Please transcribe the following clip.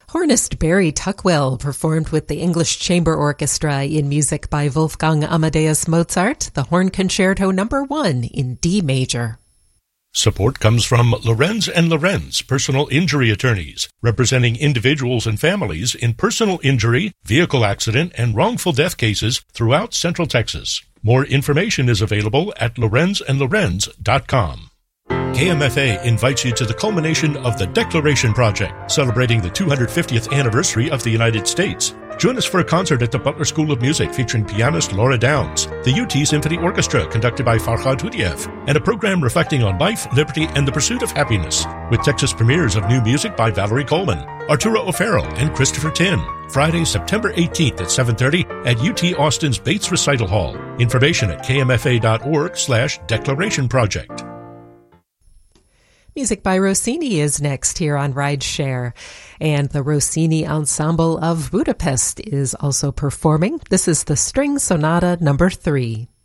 Hornist Barry Tuckwell performed with the English Chamber Orchestra in music by Wolfgang Amadeus Mozart, the Horn Concerto No. 1 in D major. Support comes from Lorenz & Lorenz, personal injury attorneys, representing individuals and families in personal injury, vehicle accident, and wrongful death cases throughout Central Texas. More information is available at lorenzandlorenz.com. KMFA invites you to the culmination of the Declaration Project, celebrating the 250th anniversary of the United States. Join us for a concert at the Butler School of Music featuring pianist Laura Downs, the UT Symphony Orchestra conducted by Farhad Hudiev, and a program reflecting on life, liberty, and the pursuit of happiness, with Texas premieres of new music by Valerie Coleman, Arturo O'Farrell, and Christopher Tin. Friday, September 18th at 7:30 at UT Austin's Bates Recital Hall. Information at kmfa.org/Declaration Project. Music by Rossini is next here on Rideshare. And the Rossini Ensemble of Budapest is also performing. This is the String Sonata No. 3.